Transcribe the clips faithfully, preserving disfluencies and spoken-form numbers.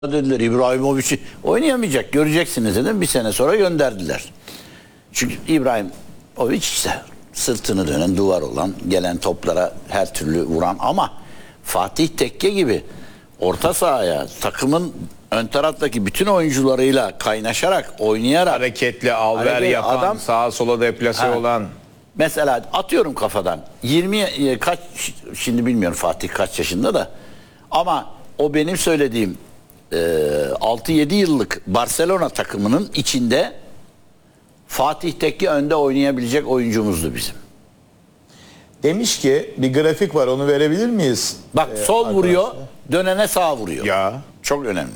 dediler İbrahimovic'i oynayamayacak, göreceksiniz dedim. Bir sene sonra gönderdiler. Çünkü İbrahimovic işte sırtını dönen, duvar olan, gelen toplara her türlü vuran, ama Fatih Tekke gibi orta sahaya, takımın ön taraftaki bütün oyuncularıyla kaynaşarak, oynayarak, hareketli, alver hareket, yapan, adam, sağa sola deplase ha, olan. mesela atıyorum kafadan yirmi kaç, şimdi bilmiyorum Fatih kaç yaşında da, ama o benim söylediğim altı yedi yıllık Barcelona takımının içinde Fatih Tekke önde oynayabilecek oyuncumuzdu bizim. Demiş ki bir grafik var, onu verebilir miyiz? Bak Ee, sol arkadaşlar. vuruyor, dönene sağ vuruyor. Ya. Çok önemli.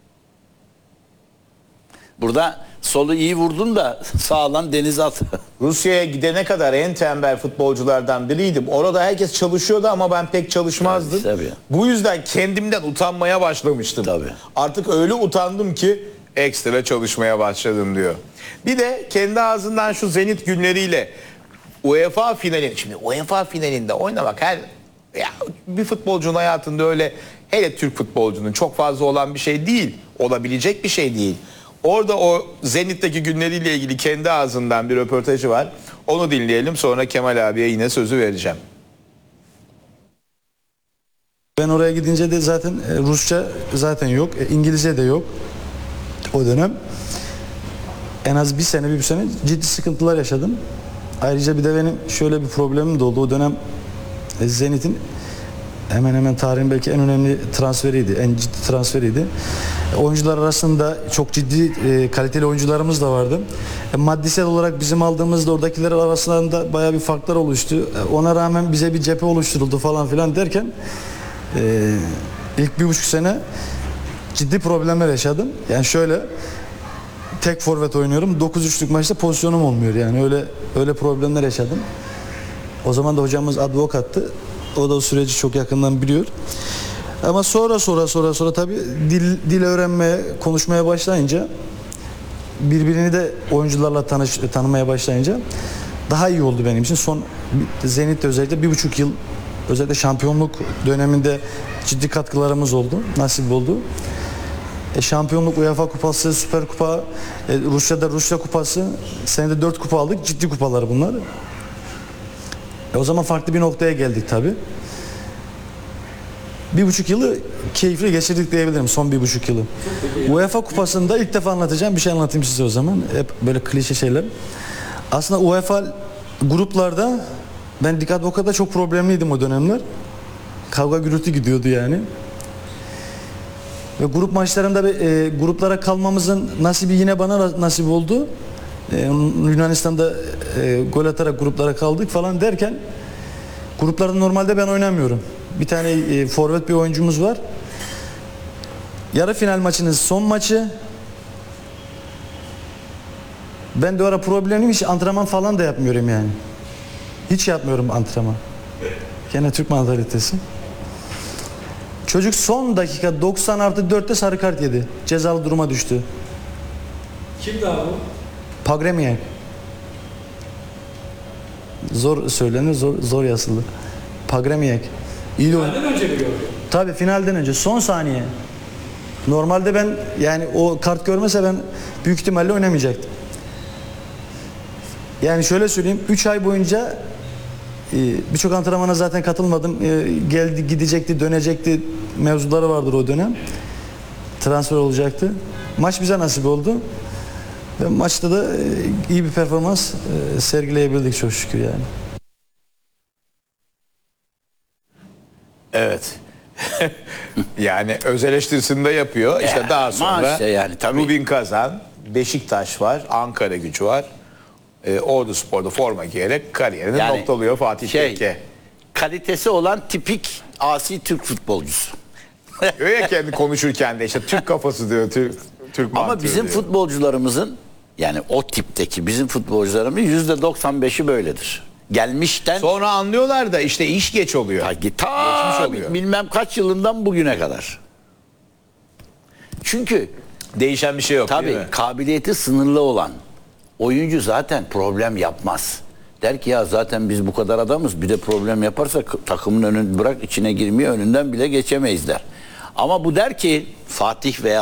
Burada solu iyi vurdun da sağdan denize at. Rusya'ya gidene kadar en tembel futbolculardan biriydim. Orada herkes çalışıyordu ama ben pek çalışmazdım. Tabii, tabii. Bu yüzden kendimden utanmaya başlamıştım. Tabii. Artık öyle utandım ki Ekstra çalışmaya başladım diyor. bir de kendi ağzından şu Zenit günleriyle UEFA finali, şimdi UEFA finalinde oynamak her ya bir futbolcunun hayatında öyle, hele Türk futbolcunun çok fazla olan bir şey değil. Olabilecek bir şey değil. Orada o Zenit'teki günleriyle ilgili kendi ağzından bir röportajı var. Onu dinleyelim, sonra Kemal abiye yine sözü vereceğim. Ben oraya gidince de zaten e, Rusça zaten yok, e, İngilizce de yok o dönem. En az bir sene, bir, bir sene ciddi sıkıntılar yaşadım. Ayrıca bir de benim şöyle bir problemim de oldu. O dönem e, Zenit'in hemen hemen tarihin belki en önemli transferiydi, en ciddi transferiydi. E, oyuncular arasında çok ciddi e, kaliteli oyuncularımız da vardı. E, maddisel olarak bizim aldığımızda oradakiler arasında bayağı bir farklar oluştu. E, ona rağmen bize bir cephe oluşturuldu falan filan derken e, ilk bir buçuk sene ciddi problemler yaşadım. Yani şöyle, tek forvet oynuyorum. dokuz üçlük maçta pozisyonum olmuyor. Yani öyle öyle problemler yaşadım. O zaman da hocamız advokattı. O da o süreci çok yakından biliyor. Ama sonra sonra sonra sonra tabii dil dil öğrenmeye, konuşmaya başlayınca, birbirini de oyuncularla tanış, tanımaya başlayınca daha iyi oldu benim için. Son Zenit'te özellikle bir buçuk yıl, özellikle şampiyonluk döneminde ciddi katkılarımız oldu. Nasip oldu. E, şampiyonluk, UEFA kupası, Süper Kupa, e, Rusya'da Rusya kupası, senede dört kupa aldık. Ciddi kupalar bunlar. E, o zaman farklı bir noktaya geldik tabii. Bir buçuk yılı keyifli geçirdik diyebilirim, son bir buçuk yılı. UEFA kupasında ilk defa anlatacağım bir şey anlatayım size o zaman. Hep böyle klişe şeyler. Aslında UEFA gruplarda ben dikkat o kadar çok problemliydim o dönemler. Kavga gürültü gidiyordu yani. Ve grup maçlarında e, gruplara kalmamızın nasibi yine bana nasip oldu. E, Yunanistan'da e, gol atarak gruplara kaldık falan derken, gruplarda normalde ben oynamıyorum. Bir tane e, forvet bir oyuncumuz var. Yarı final maçının son maçı. Ben de o ara problemliyim, hiç antrenman falan da yapmıyorum yani. Hiç yapmıyorum antrenman. Gene Türk mantalitesi. Çocuk son dakika doksan artı dörtte sarı kart yedi. Cezalı duruma düştü. Kimdi abi o? Pagremiak. Zor söylenir, zor, zor yazılı. Pagremiak. İyi oyun. Benden önce mi gördün? Tabii finalden önce, son saniye. Normalde ben, yani o kart görmese ben büyük ihtimalle oynamayacaktım. Yani şöyle söyleyeyim, üç ay boyunca birçok antrenmana zaten katılmadım. Geldi, gidecekti, dönecekti mevzuları vardır o dönem. Transfer olacaktı. Maç bize nasip oldu. Ve maçta da iyi bir performans sergileyebildik çok şükür yani. Evet. Yani öz eleştirisini de yapıyor. İşte Ya, daha sonra işte yani, tabii. Rubin Kazan, Beşiktaş var, Ankara Gücü var. E, Ordu Spor'da forma giyerek kariyerini Yani noktalıyor Fatih şey, Tekke. kalitesi olan tipik asi Türk futbolcusu. Diyor ya kendi konuşurken de işte Türk kafası diyor, Türk, Türk Ama mantığı bizim diyor. futbolcularımızın, yani o tipteki bizim futbolcularımızın yüzde doksan beşi böyledir. Gelmişten Sonra anlıyorlar da işte iş geç oluyor. ta, Geçmiş ta oluyor. bilmem kaç yılından bugüne kadar. Çünkü Değişen bir şey yok değil tabii mi? kabiliyeti sınırlı olan oyuncu zaten problem yapmaz. Der ki ya zaten biz bu kadar adamız, bir de problem yaparsa takımın önünü bırak içine girmeye, önünden bile geçemeyiz der. Ama bu der ki Fatih veya